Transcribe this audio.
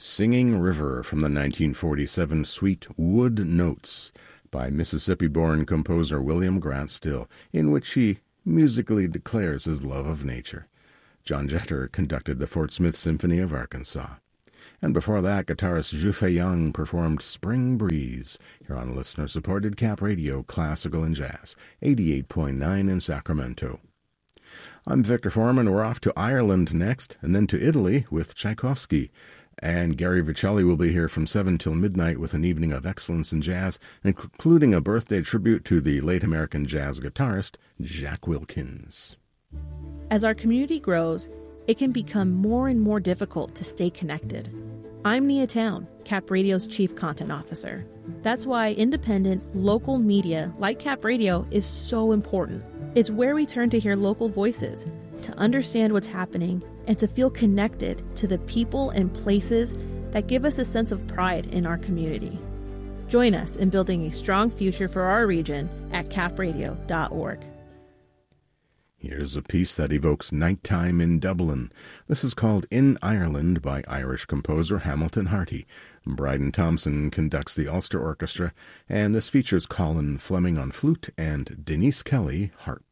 Singing River from the 1947 suite Wood Notes by Mississippi-born composer William Grant Still, in which he musically declares his love of nature. John Jeter conducted the Fort Smith Symphony of Arkansas. And before that, guitarist Zhu Feiyang performed Spring Breeze here on listener-supported Cap Radio Classical and Jazz, 88.9 in Sacramento. I'm Victor Foreman. We're off to Ireland next, and then to Italy with Tchaikovsky. And Gary Vicelli will be here from 7 till midnight with an evening of excellence in jazz, including a birthday tribute to the late American jazz guitarist Jack Wilkins. As our community grows, it can become more and more difficult to stay connected. I'm Nia Town, Cap Radio's Chief Content Officer. That's why independent, local media like Cap Radio is so important. It's where we turn to hear local voices, to understand what's happening, and to feel connected to the people and places that give us a sense of pride in our community. Join us in building a strong future for our region at capradio.org. Here's a piece that evokes nighttime in Dublin. This is called In Ireland by Irish composer Hamilton Harty. Bryden Thompson conducts the Ulster Orchestra, and this features Colin Fleming on flute and Denise Kelly harp.